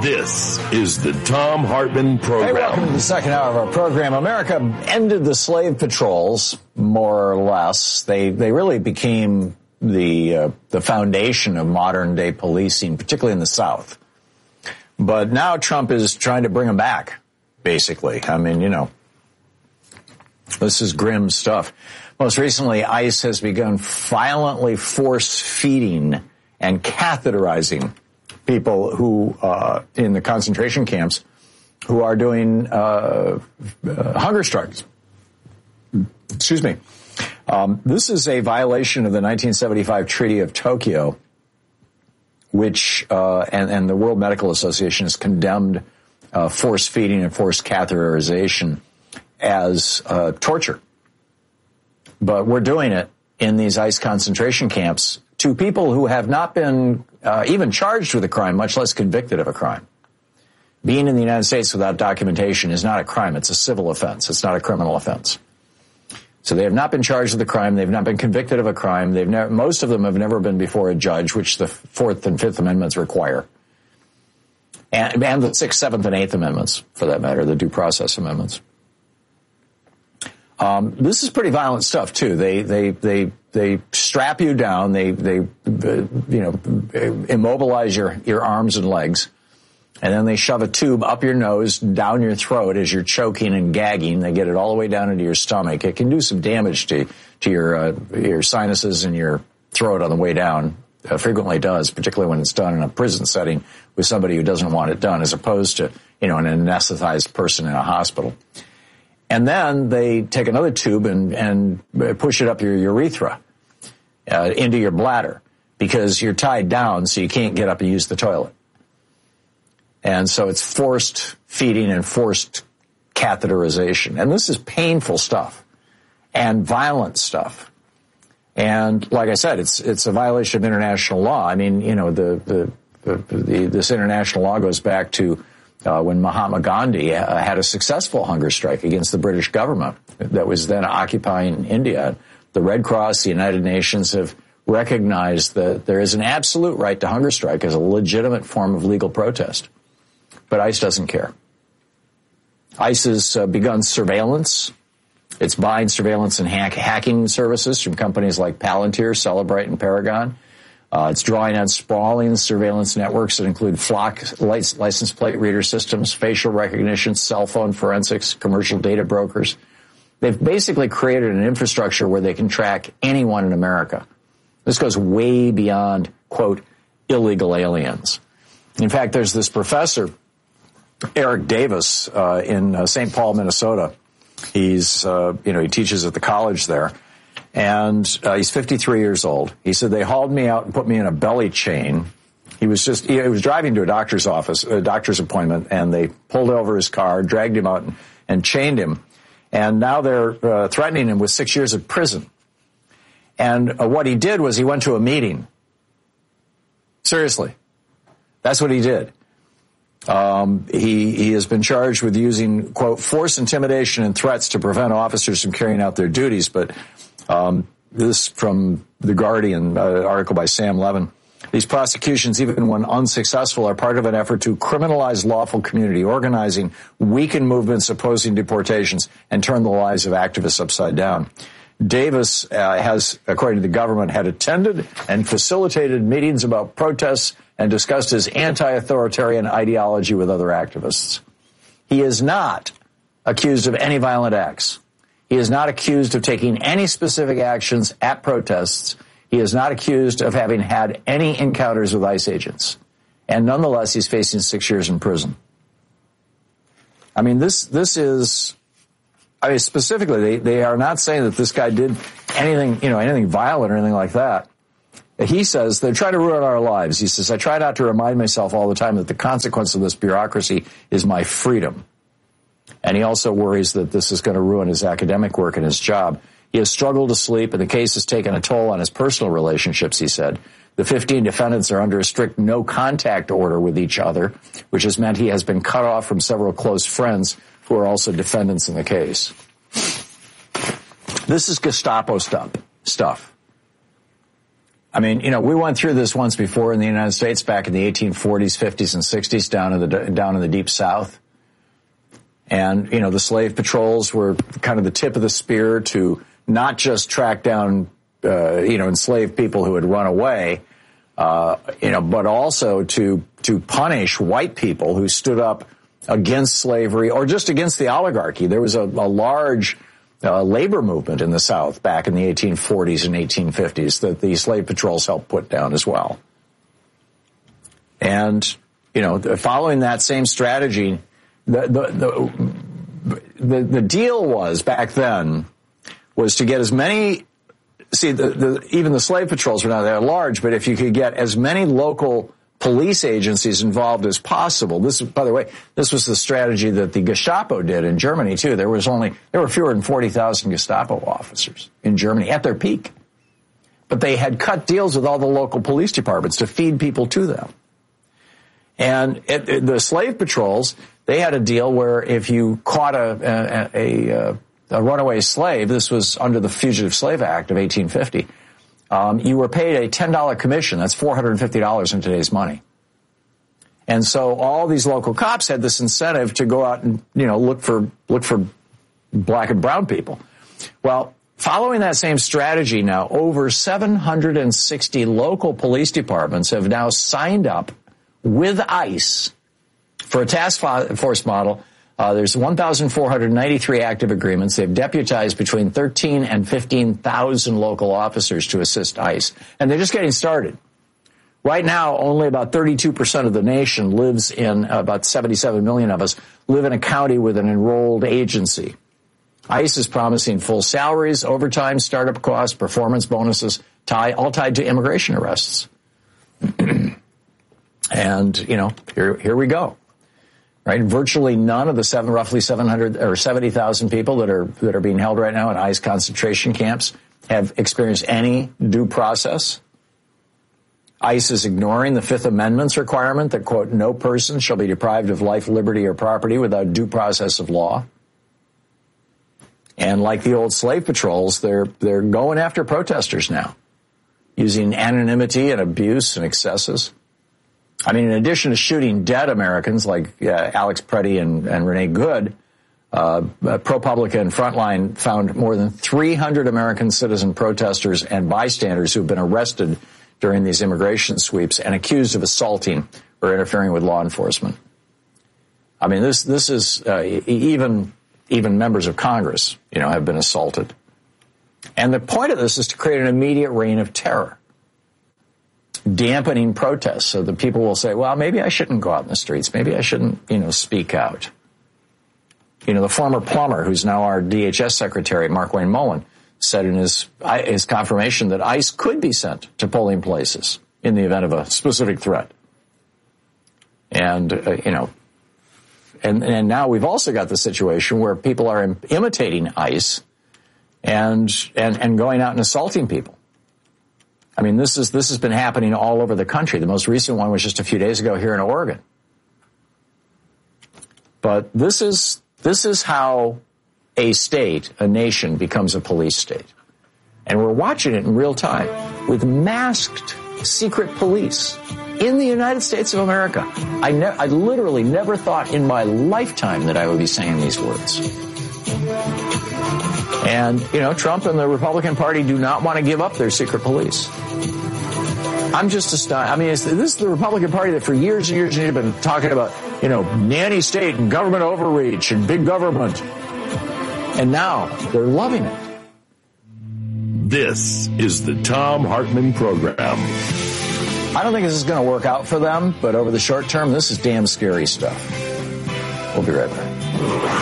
This is the Thom Hartmann Program. Hey, welcome to the second hour of our program. America ended the slave patrols, more or less. They really became the foundation of modern day policing, particularly in the South. But now Trump is trying to bring them back, basically. I mean, you know, this is grim stuff. Most recently, ICE has begun violently force-feeding and catheterizing people who, in the concentration camps, who are doing hunger strikes. Excuse me. This is a violation of the 1975 Treaty of Tokyo, which, and the World Medical Association has condemned force feeding and forced catheterization as torture. But we're doing it in these ICE concentration camps to people who have not been even charged with a crime, much less convicted of a crime. Being in the United States without documentation is not a crime. It's a civil offense. It's not a criminal offense. So they have not been charged with a crime. They've not been convicted of a crime. Most of them have never been before a judge, which the Fourth and Fifth Amendments require. And the Sixth, Seventh, and Eighth Amendments, for that matter, the Due Process Amendments. This is pretty violent stuff too. They strap you down. They immobilize your arms and legs, and then they shove a tube up your nose, down your throat as you're choking and gagging. They get it all the way down into your stomach. It can do some damage to your sinuses and your throat on the way down. Frequently does, particularly when it's done in a prison setting with somebody who doesn't want it done, as opposed to an anesthetized person in a hospital. And then they take another tube and push it up your urethra, into your bladder, because you're tied down so you can't get up and use the toilet. And so it's forced feeding and forced catheterization. And this is painful stuff and violent stuff. And like I said, it's a violation of international law. I mean, this international law goes back to when Mahatma Gandhi had a successful hunger strike against the British government that was then occupying India. The Red Cross, the United Nations have recognized that there is an absolute right to hunger strike as a legitimate form of legal protest. But ICE doesn't care. ICE has begun surveillance. It's buying surveillance and hacking services from companies like Palantir, Celebrite, and Paragon. It's drawing on sprawling surveillance networks that include Flock license plate reader systems, facial recognition, cell phone forensics, commercial data brokers. They've basically created an infrastructure where they can track anyone in America. This goes way beyond, quote, illegal aliens. In fact, there's this professor, Eric Davis, in St. Paul, Minnesota. He's, he teaches at the college there. And he's 53 years old. He said, they hauled me out and put me in a belly chain. He was driving to a doctor's office, a doctor's appointment, and they pulled over his car, dragged him out, and chained him. And now they're threatening him with 6 years of prison. And what he did was he went to a meeting. Seriously. That's what he did. He has been charged with using, quote, force, intimidation, and threats to prevent officers from carrying out their duties. But this from The Guardian, article by Sam Levin. These prosecutions, even when unsuccessful, are part of an effort to criminalize lawful community organizing, weaken movements opposing deportations, and turn the lives of activists upside down. Davis has, according to the government, had attended and facilitated meetings about protests and discussed his anti-authoritarian ideology with other activists. He is not accused of any violent acts. He is not accused of taking any specific actions at protests. He is not accused of having had any encounters with ICE agents. And nonetheless, he's facing 6 years in prison. I mean, this is, specifically, they are not saying that this guy did anything violent or anything like that. He says, they're trying to ruin our lives. He says, I try not to remind myself all the time that the consequence of this bureaucracy is my freedom. And he also worries that this is going to ruin his academic work and his job. He has struggled to sleep, and the case has taken a toll on his personal relationships, he said. The 15 defendants are under a strict no-contact order with each other, which has meant he has been cut off from several close friends who are also defendants in the case. This is Gestapo stuff. I mean, we went through this once before in the United States back in the 1840s, 50s, and 60s down in the Deep South. And, the slave patrols were kind of the tip of the spear to not just track down, enslaved people who had run away, but also to punish white people who stood up against slavery or just against the oligarchy. There was a large labor movement in the South back in the 1840s and 1850s that the slave patrols helped put down as well. And, following that same strategy, the deal was back then was to get as many, even the slave patrols were not that large, but if you could get as many local police agencies involved as possible. This, by the way, this was the strategy that the Gestapo did in Germany too. There were fewer than 40,000 Gestapo officers in Germany at their peak. But they had cut deals with all the local police departments to feed people to them. And the slave patrols, they had a deal where if you caught a runaway slave, this was under the Fugitive Slave Act of 1850, you were paid a $10 commission. That's $450 in today's money. And so all these local cops had this incentive to go out and, look for black and brown people. Well, following that same strategy now, over 760 local police departments have now signed up with ICE for a task force model. There's 1,493 active agreements. They've deputized between 13 and 15,000 local officers to assist ICE. And they're just getting started. Right now, only about 32% of the nation lives in, about 77 million of us, live in a county with an enrolled agency. ICE is promising full salaries, overtime, startup costs, performance bonuses, all tied to immigration arrests. And, here we go. Right, virtually none of the roughly 700 or 70,000 people that are being held right now in ICE concentration camps have experienced any due process. ICE is ignoring the Fifth Amendment's requirement that, quote, no person shall be deprived of life, liberty, or property without due process of law. And like the old slave patrols, they're going after protesters now, using anonymity and abuse and excesses. I mean, in addition to shooting dead Americans like Alex Preddy and Renee Good, ProPublica and Frontline found more than 300 American citizen protesters and bystanders who've been arrested during these immigration sweeps and accused of assaulting or interfering with law enforcement. I mean, this is even members of Congress, have been assaulted. And the point of this is to create an immediate reign of terror, dampening protests so that people will say, well, maybe I shouldn't go out in the streets. Maybe I shouldn't, speak out. The former plumber, who's now our DHS secretary, Mark Wayne Mullen, said in his confirmation that ICE could be sent to polling places in the event of a specific threat. And, and now we've also got the situation where people are imitating ICE and going out and assaulting people. I mean, this has been happening all over the country. The most recent one was just a few days ago here in Oregon. But this is how a nation becomes a police state. And we're watching it in real time with masked secret police in the United States of America. I literally never thought in my lifetime that I would be saying these words. And, Trump and the Republican Party do not want to give up their secret police. I'm just astonished. I mean, this is the Republican Party that for years and years have been talking about, nanny state and government overreach and big government. And now they're loving it. This is the Thom Hartmann Program. I don't think this is going to work out for them, but over the short term, this is damn scary stuff. We'll be right back.